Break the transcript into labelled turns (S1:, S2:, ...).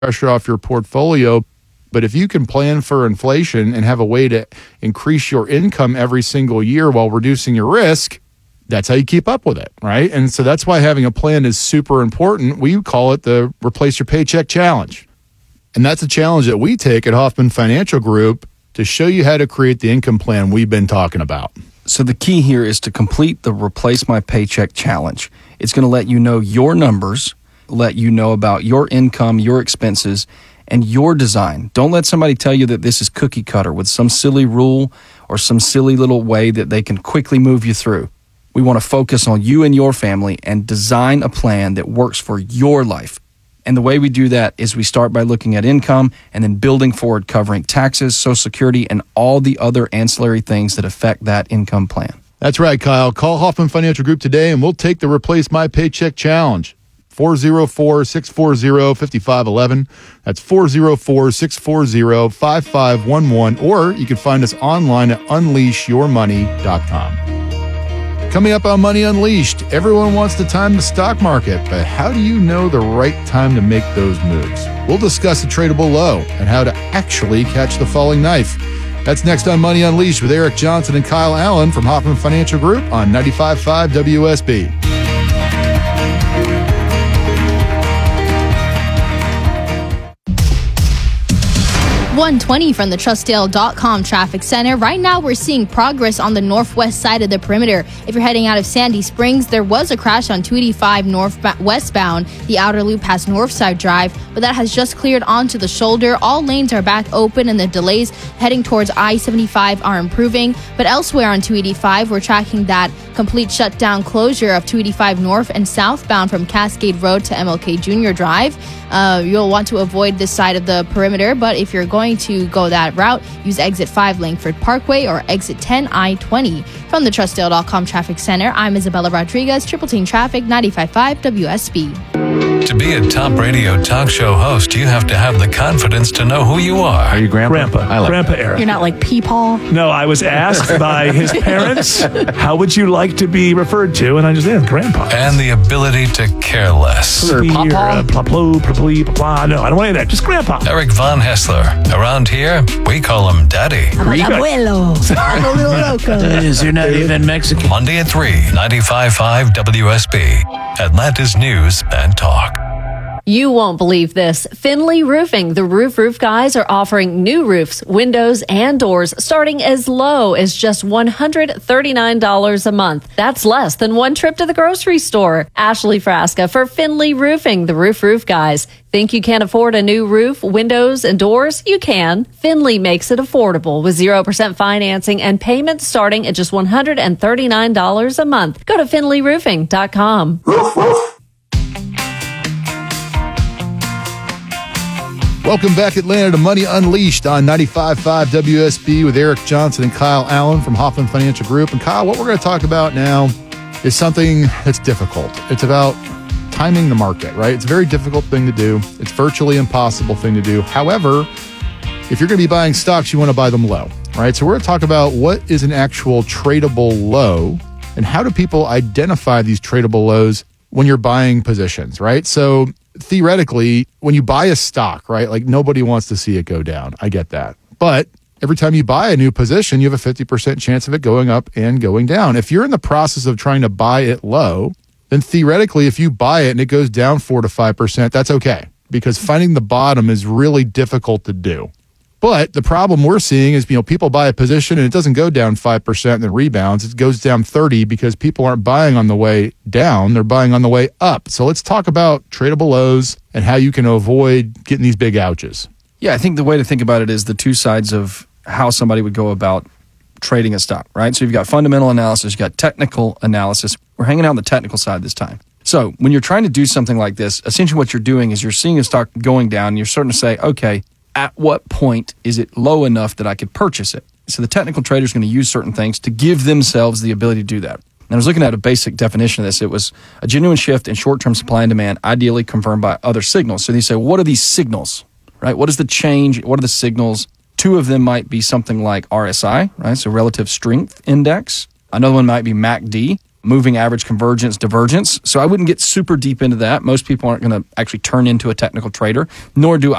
S1: pressure off your portfolio. But if you can plan for inflation and have a way to increase your income every single year while reducing your risk, that's how you keep up with it, right? And so that's why having a plan is super important. We call it the Replace Your Paycheck Challenge. And that's a challenge that we take at Hoffman Financial Group to show you how to create the income plan we've been talking about.
S2: So the key here is to complete the Replace My Paycheck Challenge. It's going to let you know your numbers, let you know about your income, your expenses, and your design. Don't let somebody tell you that this is cookie cutter with some silly rule or some silly little way that they can quickly move you through. We want to focus on you and your family and design a plan that works for your life. And the way we do that is we start by looking at income and then building forward, covering taxes, Social Security, and all the other ancillary things that affect that income plan.
S1: That's right, Kyle. Call Hoffman Financial Group today and we'll take the Replace My Paycheck Challenge. 404-640-5511. That's 404-640-5511. Or you can find us online at unleashyourmoney.com. Coming up on Money Unleashed, everyone wants to time the stock market, but how do you know the right time to make those moves? We'll discuss the tradable low and how to actually catch the falling knife. That's next on Money Unleashed with Eric Johnson and Kyle Allen from Hoffman Financial Group on 95.5 WSB.
S3: 120 from the Trustdale.com traffic center. Right now, we're seeing progress on the northwest side of the perimeter. If you're heading out of Sandy Springs, there was a crash on 285 westbound. The outer loop has Northside Drive, but that has just cleared onto the shoulder. All lanes are back open, and the delays heading towards I-75 are improving. But elsewhere on 285, we're tracking that complete shutdown closure of 285 north and southbound from Cascade Road to MLK Jr. Drive. You'll want to avoid this side of the perimeter, but if you're going to go that route, use exit 5 Langford Parkway or exit 10 I-20. From the Trustdale.com traffic center, I'm Isabella Rodriguez, Triple Team Traffic, 95.5 WSB.
S4: To be a top radio talk show host, you have to have the confidence to know who you are.
S5: Are you Grandpa?
S6: I like Grandpa Eric.
S7: You're not like Peepaw?
S6: No, I was asked by his parents, how would you like to be referred to? And I just said, Grandpa.
S4: And the ability to care less.
S6: No, I don't want any of that. Just Grandpa.
S4: Eric Von Hessler. Around here, we call him Daddy.
S7: Abuelo.
S5: You're not even Mexican.
S4: Monday at 3, 95.5 WSB. Atlanta's News and Talk.
S8: You won't believe this. Finley Roofing, the roof guys, are offering new roofs, windows, and doors starting as low as just $139 a month. That's less than one trip to the grocery store. Ashley Frasca for Finley Roofing, the roof guys. Think you can't afford a new roof, windows, and doors? You can. Finley makes it affordable with 0% financing and payments starting at just $139 a month. Go to finleyroofing.com.
S1: Welcome back, Atlanta, to Money Unleashed on 95.5 WSB with Eric Johnson and Kyle Allen from Hoffman Financial Group. And Kyle, what we're going to talk about now is something that's difficult. It's about timing the market, right? It's a very difficult thing to do. It's virtually impossible thing to do. However, if you're going to be buying stocks, you want to buy them low, right? So we're going to talk about what is an actual tradable low and how do people identify these tradable lows when you're buying positions, right? So theoretically, when you buy a stock, right, like nobody wants to see it go down. I get that. But every time you buy a new position, you have a 50% chance of it going up and going down. If you're in the process of trying to buy it low, then theoretically, if you buy it and it goes down 4 to 5%, that's okay, because finding the bottom is really difficult to do. But the problem we're seeing is, people buy a position and it doesn't go down 5% and then rebounds. It goes down 30 because people aren't buying on the way down. They're buying on the way up. So let's talk about tradable lows and how you can avoid getting these big ouches.
S2: Yeah, I think the way to think about it is the two sides of how somebody would go about trading a stock, right? So you've got fundamental analysis, you've got technical analysis. We're hanging out on the technical side this time. So when you're trying to do something like this, essentially what you're doing is you're seeing a stock going down and you're starting to say, okay, at what point is it low enough that I could purchase it? So the technical trader is going to use certain things to give themselves the ability to do that. And I was looking at a basic definition of this. It was a genuine shift in short-term supply and demand, ideally confirmed by other signals. So they say, what are these signals, right? What is the change? What are the signals? Two of them might be something like RSI, right? So relative strength index. Another one might be MACD. moving average convergence, divergence. So I wouldn't get super deep into that. Most people aren't going to actually turn into a technical trader, nor do